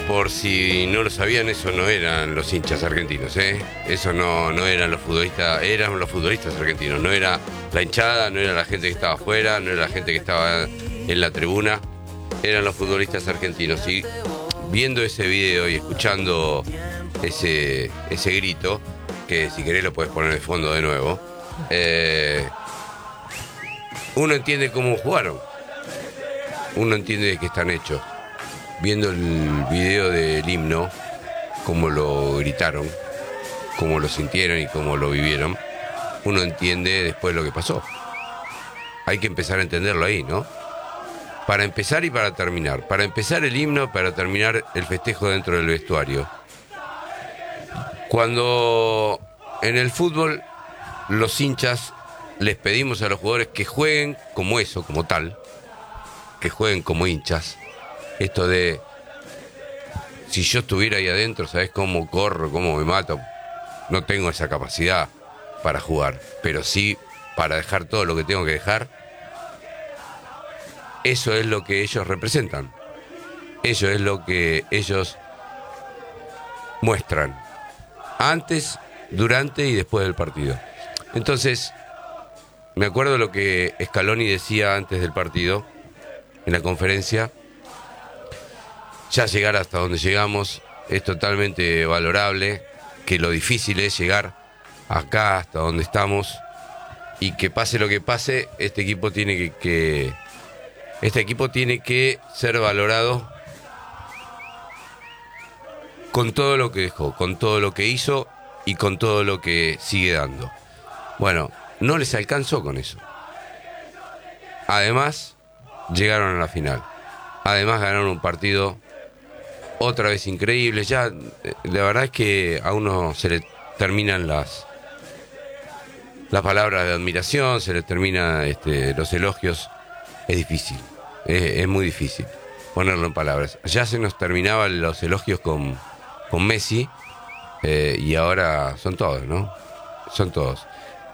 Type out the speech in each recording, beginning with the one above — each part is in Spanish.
por si no lo sabían, eso no eran los hinchas argentinos, ¿eh? Eso no eran los futbolistas, eran los futbolistas argentinos. No era la hinchada, no era la gente que estaba afuera, no era la gente que estaba en la tribuna. Eran los futbolistas argentinos. Y viendo ese video y escuchando ese grito, que si querés lo podés poner de fondo de nuevo, uno entiende cómo jugaron. Uno entiende de qué están hechos. Viendo el video del himno, cómo lo gritaron, cómo lo sintieron y cómo lo vivieron, uno entiende después lo que pasó. Hay que empezar a entenderlo ahí, ¿no? Para empezar y para terminar. Para empezar el himno, para terminar el festejo dentro del vestuario. Cuando en el fútbol los hinchas les pedimos a los jugadores que jueguen como eso, como tal, que jueguen como hinchas. Esto de, si yo estuviera ahí adentro, ¿sabés cómo corro, cómo me mato? No tengo esa capacidad para jugar, pero sí para dejar todo lo que tengo que dejar. Eso es lo que ellos representan. Eso es lo que ellos muestran antes, durante y después del partido. Entonces, me acuerdo lo que Scaloni decía antes del partido, en la conferencia. Ya llegar hasta donde llegamos es totalmente valorable, que lo difícil es llegar acá hasta donde estamos y que pase lo que pase, este equipo tiene que ser valorado con todo lo que dejó, con todo lo que hizo y con todo lo que sigue dando. Bueno, no les alcanzó con eso. Además, llegaron a la final. Además, ganaron un partido otra vez increíble. Ya, la verdad es que a uno se le terminan las palabras de admiración, se le terminan los elogios. Es difícil, es muy difícil ponerlo en palabras. Ya se nos terminaban los elogios con Messi, y ahora son todos, ¿no? Son todos.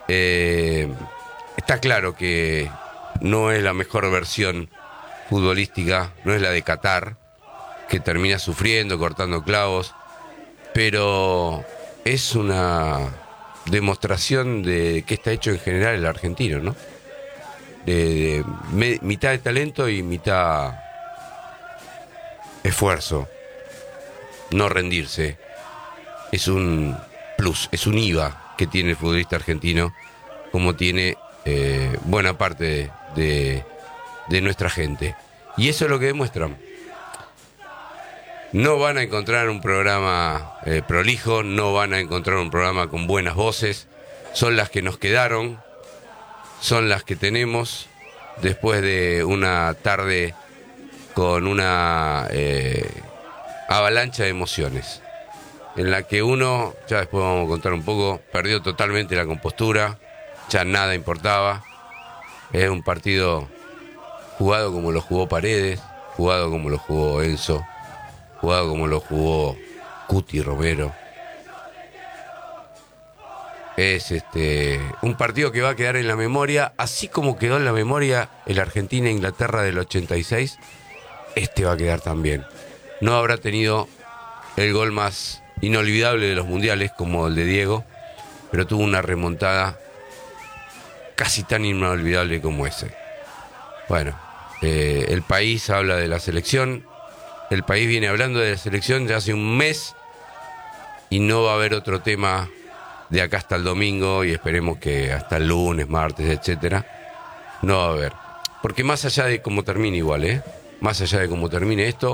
Está claro que no es la mejor versión futbolística, no es la de Qatar, que termina sufriendo, cortando clavos, pero es una demostración de qué está hecho en general el argentino, ¿no? Mitad de talento y mitad esfuerzo. No rendirse es un plus, es un IVA que tiene el futbolista argentino, como tiene buena parte de nuestra gente. Y eso es lo que demuestran. No van a encontrar un programa prolijo, no van a encontrar un programa con buenas voces. Son las que nos quedaron, son las que tenemos después de una tarde con una avalancha de emociones, en la que uno, ya después vamos a contar un poco, perdió totalmente la compostura, ya nada importaba. Es un partido jugado como lo jugó Paredes, jugado como lo jugó Enzo, jugado como lo jugó Cuti Romero. Es un partido que va a quedar en la memoria, así como quedó en la memoria el Argentina-Inglaterra del 86, va a quedar también. No habrá tenido el gol más inolvidable de los mundiales como el de Diego, pero tuvo una remontada casi tan inolvidable como ese. Bueno, el país habla de la selección, el país viene hablando de la selección ya hace un mes y no va a haber otro tema de acá hasta el domingo, y esperemos que hasta el lunes, martes, etcétera, no va a haber. Porque más allá de cómo termine igual, más allá de cómo termine esto,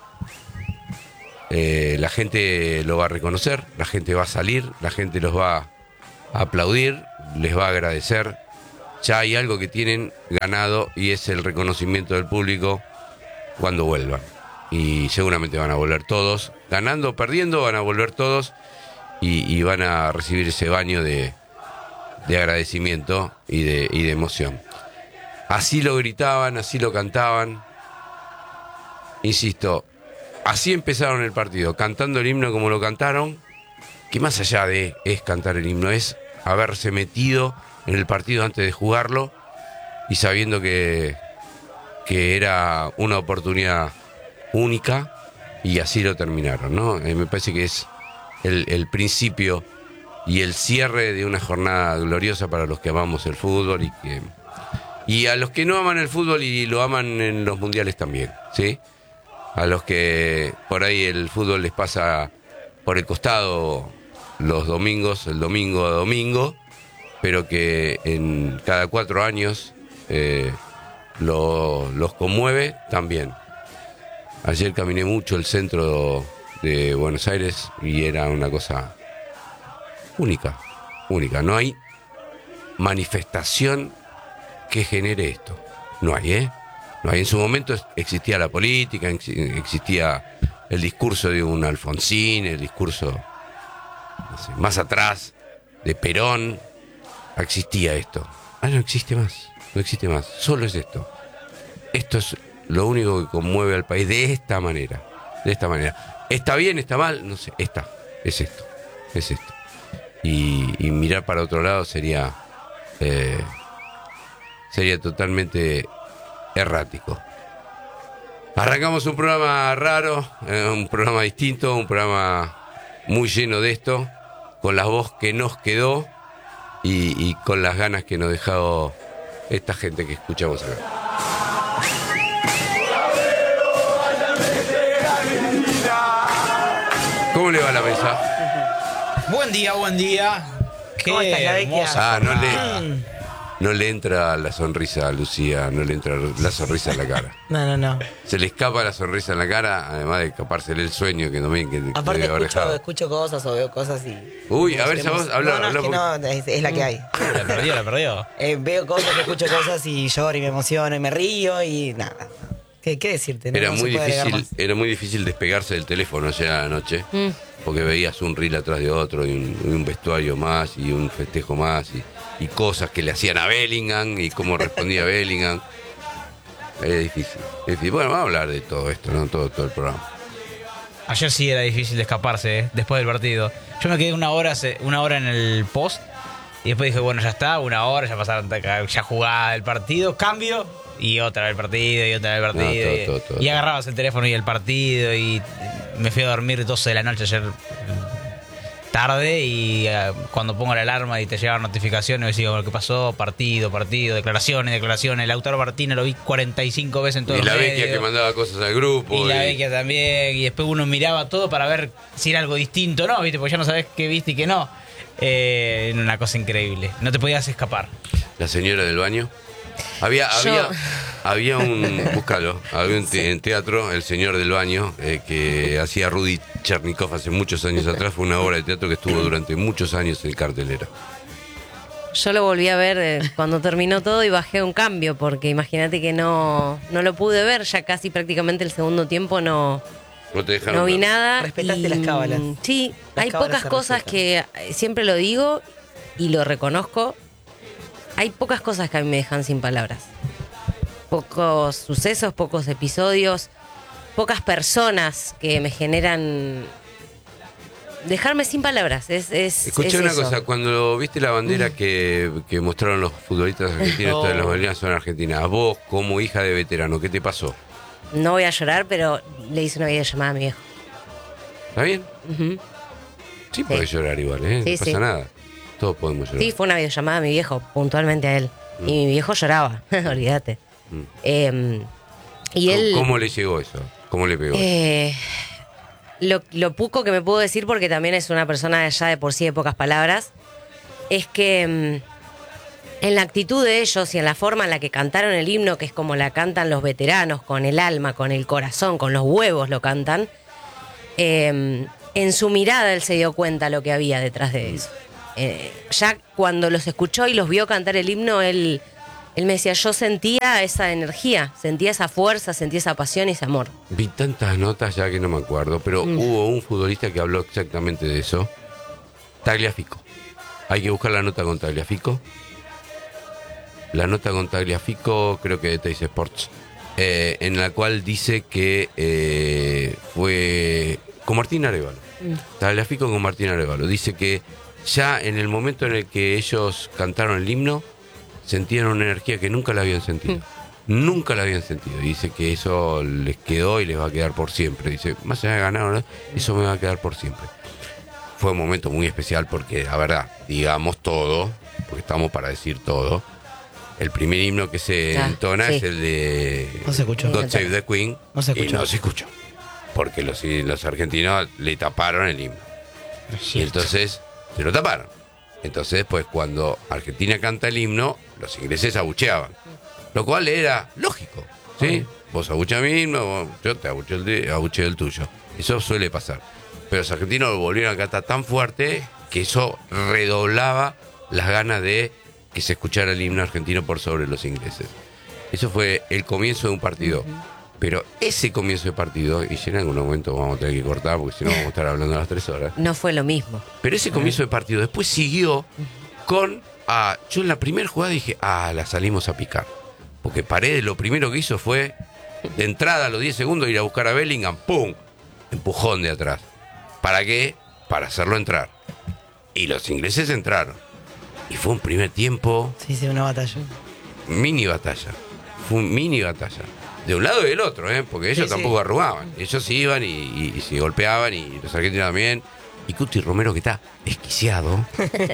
la gente lo va a reconocer, la gente va a salir, la gente los va a aplaudir, les va a agradecer. Ya hay algo que tienen ganado y es el reconocimiento del público cuando vuelvan. Y seguramente van a volver todos, ganando o perdiendo, van a volver todos. Y van a recibir ese baño de agradecimiento y de emoción. Así lo gritaban, así lo cantaban. Insisto, así empezaron el partido, cantando el himno como lo cantaron, que más allá de es cantar el himno, es haberse metido en el partido antes de jugarlo y sabiendo que era una oportunidad única y así lo terminaron, ¿no? Me parece que es el principio y el cierre de una jornada gloriosa para los que amamos el fútbol y a los que no aman el fútbol y lo aman en los mundiales también, ¿sí? A los que por ahí el fútbol les pasa por el costado los domingos, el domingo a domingo, pero que en cada 4 años los conmueve también. Ayer caminé mucho el centro de Buenos Aires y era una cosa única. No hay manifestación que genere esto. No hay, No hay. En su momento existía la política, existía el discurso de un Alfonsín, el discurso, no sé, más atrás, de Perón. Existía esto. No existe más. No existe más. Solo es esto. Esto es lo único que conmueve al país de esta manera. ¿Está bien? ¿Está mal? No sé. Es esto. Y mirar para otro lado sería totalmente errático. Arrancamos un programa raro, un programa distinto, un programa muy lleno de esto, con la voz que nos quedó y con las ganas que nos dejó esta gente que escuchamos acá. ¿Cómo le va la mesa? Buen día. Qué hermosa. No le entra la sonrisa a Lucía, no le entra la sonrisa en la cara. No. Se le escapa la sonrisa en la cara, además de escapársele el sueño que también que aparte escucho cosas o veo cosas y... Uy, a ver, si vos habla. Es la que hay. La perdió. Veo cosas, escucho cosas y lloro y me emociono y me río y nada. ¿Qué decirte? Era muy difícil despegarse del teléfono ayer a la noche, porque veías un reel atrás de otro y un vestuario más y un festejo más y cosas que le hacían a Bellingham y cómo respondía Bellingham. Era difícil. Bueno, vamos a hablar de todo esto, ¿no? Todo el programa. Ayer sí era difícil de escaparse, después del partido. Yo me quedé una hora en el post y después dije, bueno, ya está, 1 hora, ya pasaron, ya jugaba el partido, cambio y otra vez el partido y otra vez el partido. Todo. Y agarrabas el teléfono y el partido y me fui a dormir 12 de la noche ayer tarde y cuando pongo la alarma y te llegan notificaciones me decía, bueno, ¿qué pasó? Partido, declaraciones. Lautaro Martínez lo vi 45 veces en todo el Y la Vecchia que mandaba cosas al grupo. Y la Vecchia también. Y después uno miraba todo para ver si era algo distinto, ¿no? ¿Viste? Porque ya no sabes qué viste y qué no. Una cosa increíble. No te podías escapar. La señora del baño. Había un teatro, El Señor del Baño, que hacía Rudy Chernikov hace muchos años atrás. Fue una obra de teatro que estuvo durante muchos años en cartelera. Yo lo volví a ver cuando terminó todo y bajé un cambio, porque imagínate que no lo pude ver, ya casi prácticamente el segundo tiempo no vi nada. Respetaste las cábalas. Sí, hay pocas cosas que siempre lo digo y lo reconozco. Hay pocas cosas que a mí me dejan sin palabras. Pocos sucesos, pocos episodios, pocas personas que me generan dejarme sin palabras. Escuché una cosa, cuando viste la bandera que mostraron los futbolistas argentinos, todas las banderas son argentinas, a vos como hija de veterano, ¿qué te pasó? No voy a llorar, pero le hice una videollamada a mi viejo. ¿Está bien? Uh-huh. Sí, podés llorar igual, no pasa nada. Todos podemos llorar. Sí, fue una videollamada a mi viejo, puntualmente a él. Y mi viejo lloraba, olvídate. Y él... ¿Cómo le llegó eso? ¿Cómo le pegó? Lo poco que me puedo decir, porque también es una persona ya de por sí de pocas palabras, es que en la actitud de ellos y en la forma en la que cantaron el himno, que es como la cantan los veteranos, con el alma, con el corazón, con los huevos lo cantan, en su mirada él se dio cuenta lo que había detrás de eso. Ya cuando los escuchó y los vio cantar el himno, él me decía, yo sentía esa energía, sentía esa fuerza, sentía esa pasión y ese amor. Vi tantas notas ya que no me acuerdo, pero hubo un futbolista que habló exactamente de eso. Tagliafico. Hay que buscar la nota con Tagliafico. La nota con Tagliafico, creo que de Teis Sports, en la cual dice que fue con Martín Arévalo. Tagliafico con Martín Arévalo. Dice que ya en el momento en el que ellos cantaron el himno, sentían una energía que nunca la habían sentido. Nunca lo habían sentido. Y dice que eso les quedó y les va a quedar por siempre. Dice, más allá de ganar o no, eso me va a quedar por siempre. Fue un momento muy especial porque, la verdad, digamos todo, porque estamos para decir todo. El primer himno que se entona sí. es el de No se escuchó. God Save the Queen. No se escuchó. Y no se escuchó. Porque los argentinos le taparon el himno. Y entonces se lo taparon. Entonces, pues cuando Argentina canta el himno, los ingleses abucheaban. Lo cual era lógico, ¿sí? Vos abucheas mi himno, yo te abucheo el tuyo. Eso suele pasar. Pero los argentinos lo volvieron a cantar tan fuerte que eso redoblaba las ganas de que se escuchara el himno argentino por sobre los ingleses. Eso fue el comienzo de un partido. Pero ese comienzo de partido, y ya en algún momento vamos a tener que cortar porque si no vamos a estar hablando a las 3 horas. No fue lo mismo. Pero ese comienzo de partido después siguió con... yo en la primera jugada dije, la salimos a picar. Porque Paredes lo primero que hizo fue, de entrada a los 10 segundos, ir a buscar a Bellingham, ¡pum! Empujón de atrás. ¿Para qué? Para hacerlo entrar. Y los ingleses entraron. Y fue un primer tiempo... Sí, una batalla. Mini batalla. Fue un mini batalla. De un lado y del otro, porque ellos tampoco arrugaban. Ellos iban y se golpeaban y los argentinos también. Y Cuti Romero, que está desquiciado.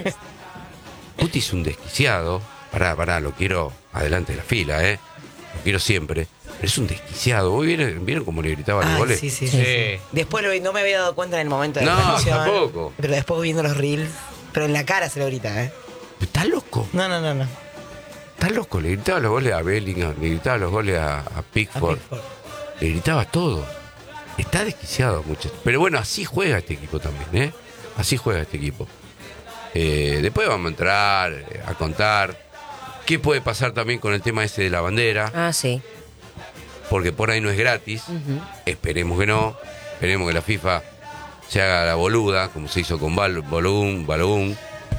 Cuti es un desquiciado. Pará, lo quiero adelante de la fila, Lo quiero siempre. Pero es un desquiciado. ¿Vos vieron cómo le gritaba los goles? Sí. Sí. Después no me había dado cuenta en el momento de la No, transmisión. tampoco. Pero después viendo los reels. Pero en la cara se lo grita, Está loco. No. Está loco. Le gritaba los goles a Bellingham, le gritaba los goles a Pickford. Le gritaba todo. Está desquiciado, muchachos. Pero bueno, así juega este equipo también, Así juega este equipo. Después vamos a entrar a contar qué puede pasar también con el tema ese de la bandera. Sí. Porque por ahí no es gratis. Esperemos que no. Esperemos que la FIFA se haga la boluda, como se hizo con Balón.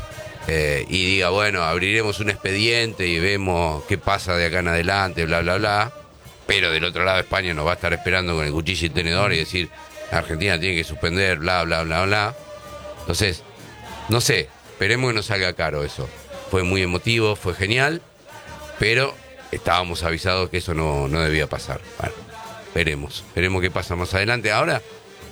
Y diga, bueno, abriremos un expediente y vemos qué pasa de acá en adelante, bla, bla, bla. Pero del otro lado España nos va a estar esperando con el cuchillo y el tenedor y decir, Argentina tiene que suspender, bla, bla, bla, bla. Entonces, no sé, esperemos que no salga caro eso. Fue muy emotivo, fue genial, pero estábamos avisados que eso no debía pasar. Bueno, veremos qué pasa más adelante. Ahora,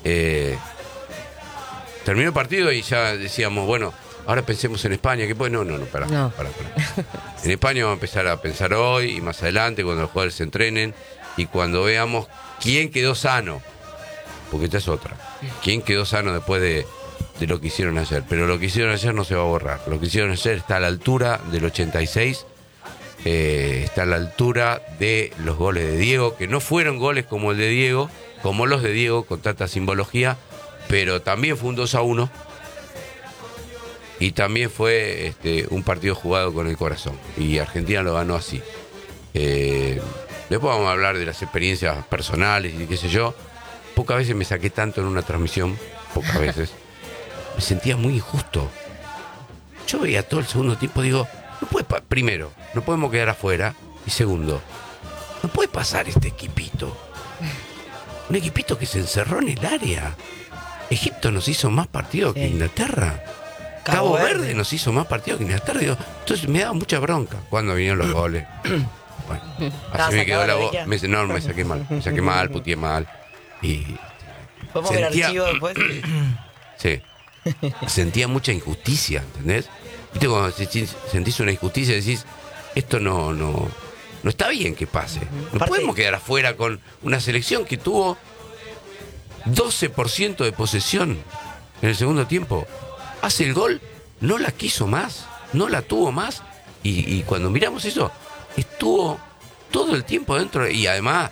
terminó el partido y ya decíamos, bueno, ahora pensemos en España, que pues no, pará. En España vamos a empezar a pensar hoy y más adelante cuando los jugadores se entrenen y cuando veamos quién quedó sano, porque esta es otra. ¿Quién quedó sano después de lo que hicieron ayer? Pero lo que hicieron ayer no se va a borrar. Lo que hicieron ayer está a la altura del 86, está a la altura de los goles de Diego, que no fueron goles como el de Diego, como los de Diego, con tanta simbología, pero también fue un 2-1 y también fue un partido jugado con el corazón y Argentina lo ganó así. Después vamos a hablar de las experiencias personales y qué sé yo. Pocas veces me saqué tanto en una transmisión, pocas veces. Me sentía muy injusto. Yo veía todo el segundo tiempo, digo, primero, no podemos quedar afuera, y segundo, no puede pasar este equipito. Un equipito que se encerró en el área. Egipto nos hizo más partidos que Inglaterra. Cabo Verde nos hizo más partidos que Inglaterra. Digo, entonces me daba mucha bronca cuando vinieron los goles. Bueno, así me quedó la voz. No, me saqué mal, puteé mal. Y ¿podemos ver archivo después? Sí. Sentía mucha injusticia, ¿entendés? Viste, cuando sentís una injusticia decís, esto no está bien que pase. No podemos quedar afuera con una selección que tuvo 12% de posesión en el segundo tiempo. Hace el gol, no la quiso más, no la tuvo más. Y cuando miramos eso, estuvo todo el tiempo dentro. Y además,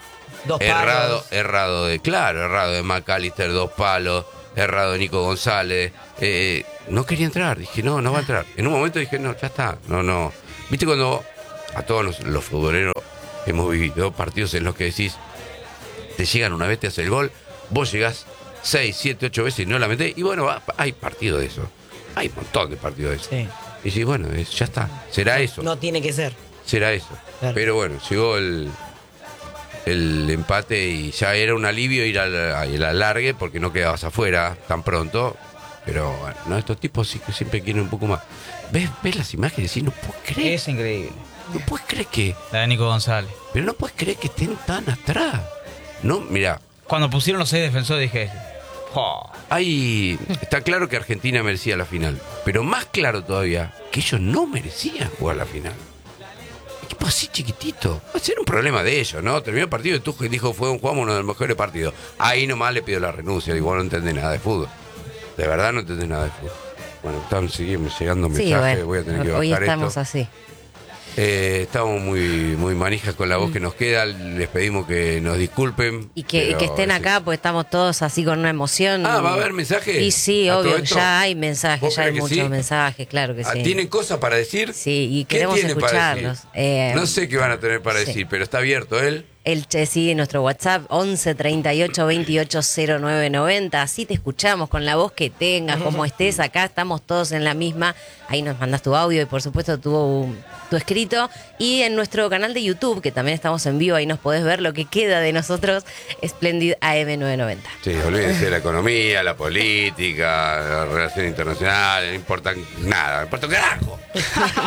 errado de McAllister, 2 palos, errado de Nico González. No quería entrar, dije, no va a entrar. En un momento dije, no, ya está, no. Viste cuando a todos los futboleros hemos vivido partidos en los que decís, te llegan una vez, te hace el gol, vos llegás 6, 7, 8 veces y no la metés, y bueno, hay partidos de eso. Hay un montón de partidos de eso. Sí. Y sí, bueno, ya está, será eso. No tiene que ser. Será eso. Claro. Pero bueno, llegó el empate y ya era un alivio ir al alargue porque no quedabas afuera tan pronto. Pero bueno, ¿no? Estos tipos sí que siempre quieren un poco más. ¿Ves las imágenes y no puedo creer? Es increíble. No puedes creer que... La de Nico González. Pero no puedes creer que estén tan atrás. No, mira, Cuando pusieron los 6 defensores dije... "Jo". está claro que Argentina merecía la final. Pero más claro todavía que ellos no merecían jugar la final. Equipo así chiquitito. Va a ser un problema de ellos, ¿no? Terminó el partido y Tuchel dijo, jugamos uno de los mejores partidos. Ahí nomás le pido la renuncia. Digo, no entendés nada de fútbol. De verdad no entendés nada de fútbol. Bueno, están siguiendo llegando Sí, mensajes. bueno, Voy a tener que hoy bajar estamos esto. así. Estamos muy manijas con la voz que nos queda. Les pedimos que nos disculpen. Y que pero estén sí. acá, pues estamos todos así con una emoción. Ah, ¿va a haber mensajes? Y sí, ¿A todo obvio, esto? ya hay ¿Vos mensajes, ya hay crees que muchos sí? mensajes, claro que sí. ¿Tienen cosas para decir? Sí, y ¿Qué queremos tienen para escucharlos. decir? No sé qué van a tener para sí. decir, pero está abierto él. Sí, nuestro WhatsApp 11 38 28 09 90. Así te escuchamos con la voz que tengas, como estés. Acá estamos todos en la misma. Ahí nos mandas tu audio y por supuesto tu escrito. Y en nuestro canal de YouTube, que también estamos en vivo, ahí nos podés ver lo que queda de nosotros, Splendid AM990. Sí, olvídense de la economía, la política, la relación internacional, no importa nada, no importa un carajo.